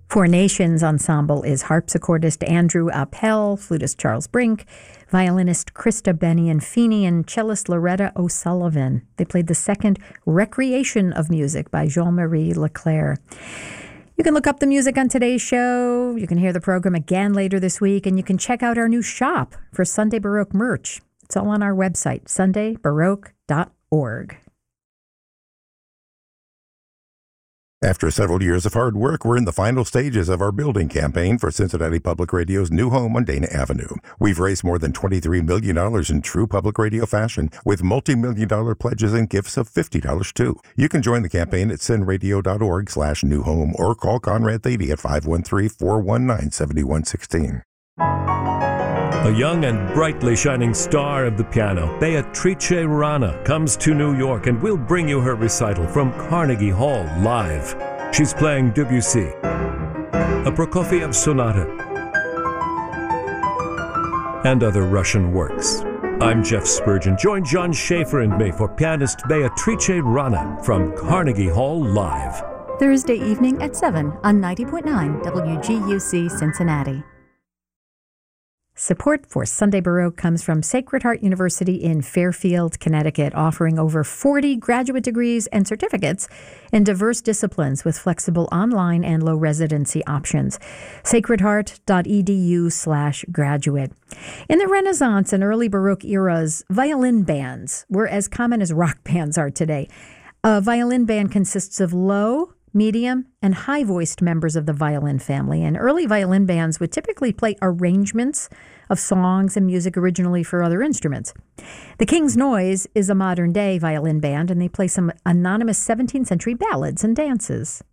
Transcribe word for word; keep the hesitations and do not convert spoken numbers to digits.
Four Nations Ensemble is harpsichordist Andrew Appel, flutist Charles Brink, violinist Krista Benian-Feeney, and cellist Loretta O'Sullivan. They played the second Recreation of Music by Jean-Marie Leclerc. You can look up the music on today's show. You can hear the program again later this week, and you can check out our new shop for Sunday Baroque merch. It's all on our website, sunday baroque dot org. After several years of hard work, we're in the final stages of our building campaign for Cincinnati Public Radio's new home on Dana Avenue. We've raised more than twenty-three million dollars in true public radio fashion, with multi-million dollar pledges and gifts of fifty dollars too. You can join the campaign at cinradio.org slash new home or call Conrad Thady at five one three, four one nine, seven one one six. A young and brightly shining star of the piano, Beatrice Rana, comes to New York and will bring you her recital from Carnegie Hall live. She's playing Debussy, a Prokofiev sonata, and other Russian works. I'm Jeff Spurgeon. Join John Schaefer and me for pianist Beatrice Rana from Carnegie Hall live. Thursday evening at seven on ninety point nine W G U C Cincinnati. Support for Sunday Baroque comes from Sacred Heart University in Fairfield, Connecticut, offering over forty graduate degrees and certificates in diverse disciplines with flexible online and low residency options. sacredheart.edu slash graduate. In the Renaissance and early Baroque eras, violin bands were as common as rock bands are today. A violin band consists of low, medium, and high-voiced members of the violin family, and early violin bands would typically play arrangements of songs and music originally for other instruments. The King's Noise is a modern-day violin band, and they play some anonymous seventeenth century ballads and dances.